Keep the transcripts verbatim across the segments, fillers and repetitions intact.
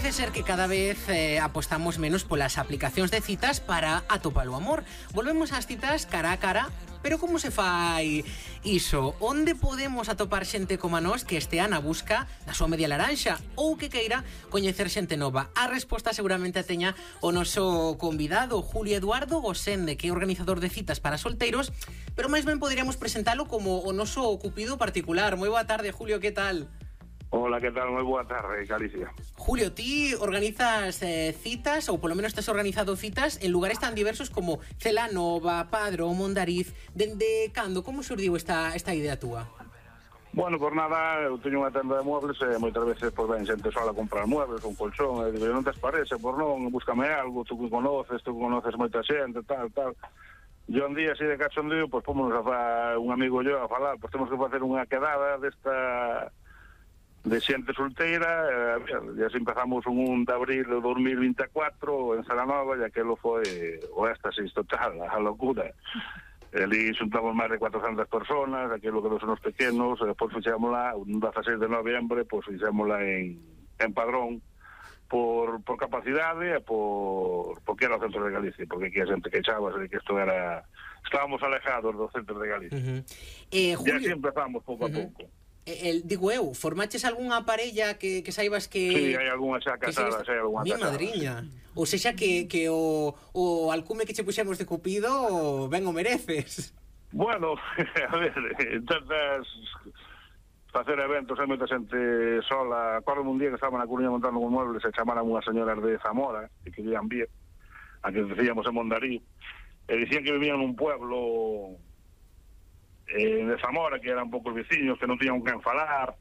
Parece ser que cada vez eh, apostamos menos polas aplicacións de citas para atopar o amor. Volvemos ás citas cara a cara, pero como se fai iso? Onde podemos atopar xente como a nós que estea na busca da súa media laranxa ou que queira coñecer xente nova? A resposta seguramente a teña o noso convidado, Julio Eduardo Gosende, que é organizador de citas para solteiros, pero máis ben poderíamos presentalo como o noso cupido particular. Moi boa tarde, Julio, que tal? Hola, ¿qué tal? Muy buena tarde, Galicia. Julio, ti organizas eh, citas, ou polo menos estás organizado citas en lugares tan diversos como Celanova, Padrón, Mondariz. Dende cando? Como surdiu esta, esta idea túa? Bueno, por nada, eu teño unha tenda de muebles e moitas veces pues, ven xente sola a comprar muebles, un colchón, e digo, non te parece, por non, búscame algo, tú que conoces, tú que conoces moita xente, tal, tal. Yo un día así de cachondeo, pues pómonos a falar, un amigo e yo a falar, pues temos que facer unha quedada desta... de xente solteira, eh, e así empezamos un un de abril de dos mil veinticuatro en Celanova, e aquelo foi o éxtasis total, a locura. Ali xuntamos máis de cuatrocentas personas, aquilo que dos unos pequenos, e depois fixémola, un dezasseis de novembro, pois fixémola en, en Padrón, por, por capacidade e por, porque era o centro de Galicia, porque aquí a xente que echaba, que isto era... Estábamos alejados do centro de Galicia. Uh-huh. eh, Julio... E así empezamos pouco uh-huh. a pouco. El, digo eu, formaches algunha parella que, que saibas que... Sí, hai algunha xa casada, xa hai algunha Mi casada. madriña. Ou sexa que, que o, o alcume que che puxemos de Cupido ben o mereces. Bueno, a ver, intentas facer eventos, hai moita xente sola. Acordo un día que estaban na Coruña montando un muebles e chamaran unhas señoras de Zamora que querían vir, a que decíamos en Mondarí, e dicían que vivían nun pueblo... Eh, de Zamora, que eran poucos veciños, que non tiñan quen falar,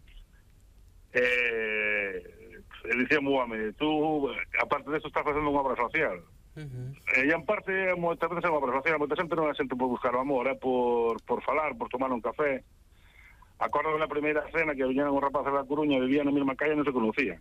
eh, e dicíamos, home, tú, aparte de esto, estás facendo unha obra social. Uh-huh. E, e en parte, moitas veces é unha obra social, moita xente non é xente por buscar o amor, é por, por falar, por tomar un café. Acordo na primeira cena que viñeron os rapaces da Coruña, vivían na mesma calle e non se conocían.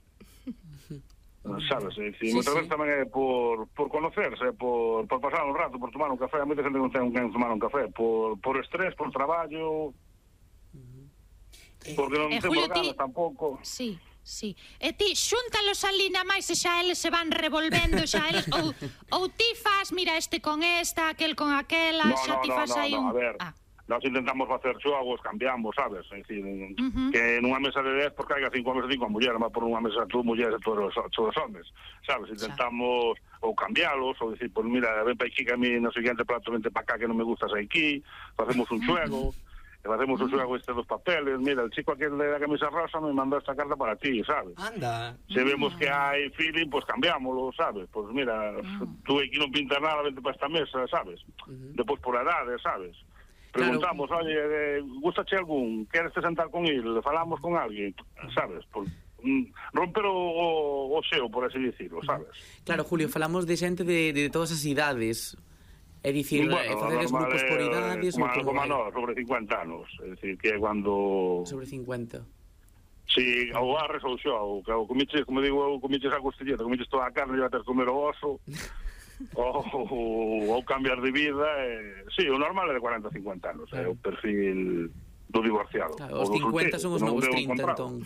Sabes, é dicir, sí, moitas sí. veces tamén é por, por conocerse, por, por pasar un rato, por tomar un café. A moita xente non ten quen tomar un café, por, por estrés, por traballo, uh-huh. porque non eh, temos ganas ti... tampouco. Sí, sí. E ti, xúntalos ali na máis e xa eles se van revolvendo, xa eles, ou, ou ti faz, mira, este con esta, aquel con aquela, no, xa no, ti no, faz no, aí no, un... a ver... Ah. Nós intentamos facer xogos, cambiamos, sabes? É dicir, uh-huh. que nunha mesa de dez, porque haiga cinco homes e cinco mulleres, mas por unha mesa tú, mulleres e todos os homes, sabes? Intentamos ou cambialos, ou dicir, pues mira, ven pa aquí que a mí no seguinte plato vente pa cá que non me gustas aquí, facemos un xuego, e facemos un xuego este dos papeles, mira, el chico aquel de la camisa rosa me mandou esta carta para ti, sabes? Anda. Se vemos que hai feeling, pues cambiámoslo, sabes? Pues mira, uh-huh. tú aquí non pintas nada, vente pa esta mesa, sabes? Uh-huh. Depois por a edade, sabes? Preguntamos, claro. Oye, eh, gustache algún? Queres te sentar con él? Falamos con alguén, sabes? Por, mm, romper o, o, o xeo, por así dicirlo, sabes? Claro, Julio, falamos de xente de, de todas as idades. É dicir, bueno, eh, facedes grupos por idades... Como, ou como nós, sobre cincuenta anos. É dicir, que é cando... Sobre cincuenta. Si, ou a resolución, que o comiches, como digo, o comiches a costilleta, comiches toda a carne e vai ter que comer o oso... ou, ou cambiar de vida, eh, sí, o normal é de cuarenta a cincuenta anos, é eh, o perfil do divorciado. Claro, os cincuenta son os novos trinta, entón.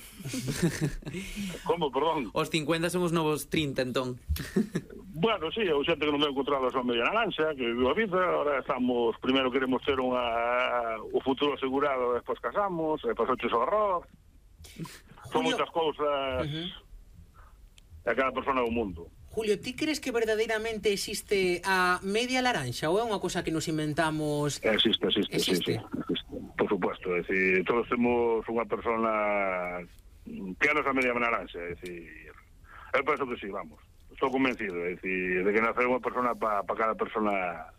Como, perdón? Os cincuenta son os novos trinta, entón. Bueno, sí, o xente que non me encontrado a súa media naranja, que vive a vida, ahora estamos, primeiro queremos ter unha, o futuro asegurado, despois casamos, despois ocho o arroz, son moitas cousas, uh-huh. a cada persona do mundo. Julio, ti crees que verdadeiramente existe a media laranxa ou é unha cosa que nos inventamos? Existe, existe, existe. Sí, sí, existe. Por supuesto, é dicir, todos temos unha persona que é a nosa media laranxa, é dicir, eu penso que sí, vamos, estou convencido, é dicir, de que nacer unha persona para pa cada persona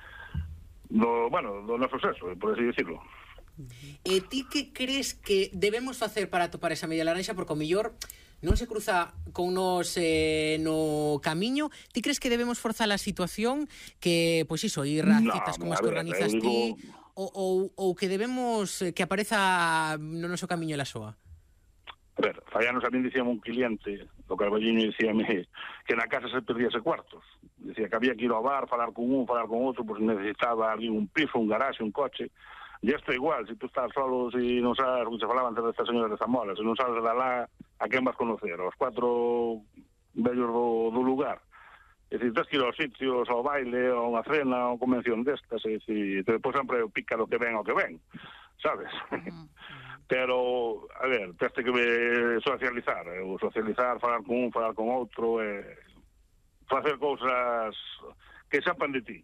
do, bueno, do noso sexo, por así dicirlo. E ti que crees que debemos facer para topar esa media laranxa? Porque o mellor non se cruza con nos eh, no camiño. Ti crees que debemos forzar a situación, que, pois iso, ir a citas no, como as que organizas digo... ti, ou, ou, ou que debemos eh, que apareza no noso camiño la soa? A ver, fallanos a mí dicíamos un cliente do Carballiño, dicíame que na casa se perdíase cuartos. Dicía que había que ir ao bar, falar con un, falar con outro, pois necesitaba alguén un piso, un garaxe, un coche. E isto é igual, se tú estás solo, se non sabes, como se falaba antes destas señoras de Zamora, se non sabes de lá a quen vas conocer, aos cuatro vellos do, do lugar. É dicir, tens que ir aos sitios, ao baile, a unha cena, a unha convención destas, é dicir, depois sempre pica do que ven ao que ven, sabes? Uh-huh. Pero, a ver, tens que socializar, eh? O socializar, falar con un, falar con outro, eh, facer cousas que sepan de ti.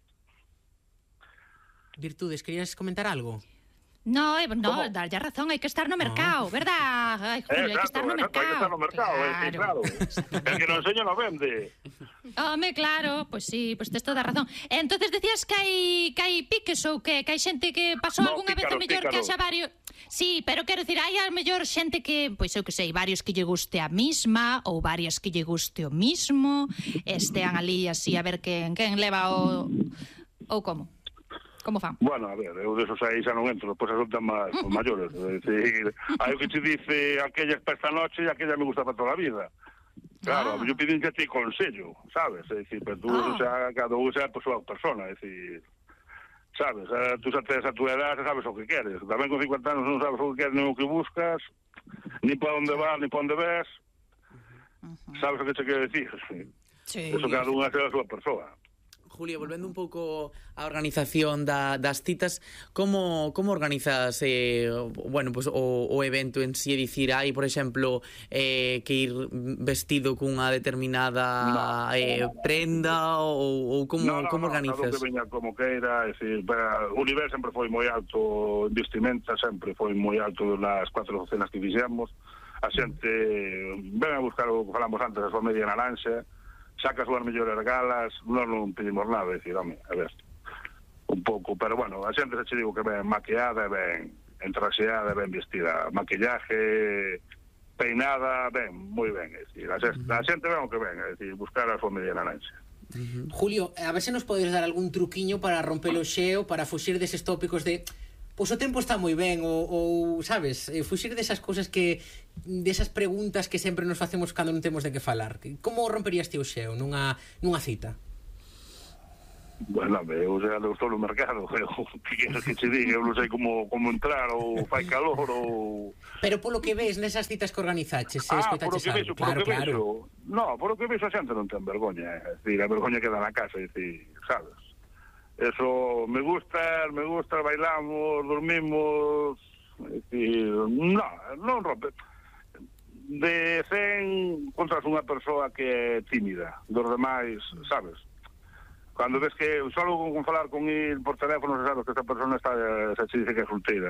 Virtudes, querías comentar algo? No, eh, no, darlle razón, hai que estar no mercado, oh. verdad? Ai, Julio, eh, hai que estar no mercado. Hai que estar no mercado, claro. Eh, claro. El que non enseña non vende. Home, claro, pois pues sí, pois pues tes toda a razón. Entonces decías que hai que hai piques ou que, que hai xente que pasou no, algunha vez o mellor que haxa varios... Sí, pero quero dicir, hai a mellor xente que, pois eu que sei, varios que lle guste a misma ou varias que lle guste o mismo, estean ali así a ver quen, quen leva o... ou como? Como fan? Bueno, a ver, eu desos aí xa non entro, depois son tan máis maiores. É dicir, hai o que te dice aquella para esta noche e aquella me gusta para toda a vida. Claro, ah. eu pidín que te consello, sabes? É dicir, pero tú, ah. o sea, cada un xa por súa persona, é dicir, sabes? Eh, tú xa tes a túa edad, sabes o que queres. Tamén con cincuenta anos non sabes o que queres, nem o que buscas, ni para onde vas, ni para onde ves. Uh-huh. Sabes o que te quero dicir? Sí. Eso cada un hace a súa persona. Julio, volvendo un pouco á organización da, das citas, como, como organizas eh, bueno, pues, o, o evento en si? É dicir, hai, por exemplo, eh, que ir vestido cunha determinada no, eh, prenda ou, ou como, no, no, como no, organizas? No, que veña como queira, é dicir, para, o nivel sempre foi moi alto, en vestimenta sempre foi moi alto nas cuatro cenas que fixemos, a xente ven a buscar o que falamos antes, a súa media naranxa, saca as súas mellores galas, non non pedimos nada, é dicir, home, a ver, un pouco, pero bueno, a xente se digo que ven maquillada, ven entraxeada, ven vestida, maquillaje, peinada, ben, moi ben, é dicir, a xente, a xente ven o que ven, é dicir, buscar a súa media naranxa. Uh-huh. Julio, a ver se nos podes dar algún truquiño para romper o xeo, para fuxir deses tópicos de... Pois o tempo está moi ben, ou, ou sabes, eh, fuxir desas cousas que, desas preguntas que sempre nos facemos cando non temos de que falar. Como romperías ti o xeo nunha, nunha cita? Bueno, eu xa non estou no mercado, eu, que queres que te diga, eu non sei como, como entrar, ou fai calor, ou... Pero polo que ves nesas citas que organizaches, se ah, escoitaches algo, claro, que claro. Vexo, no, por o que vexo a xente non ten vergoña, é dicir, a vergoña queda na casa, é dicir, sabes? Eso, me gusta, me gusta, bailamos, dormimos, é dicir, no, non rompe. De cen, encontras unha persoa que é tímida, dos demais, sabes? Cando ves que, só con falar con il por teléfono, sabes que esta persona está, se dice que é solteira.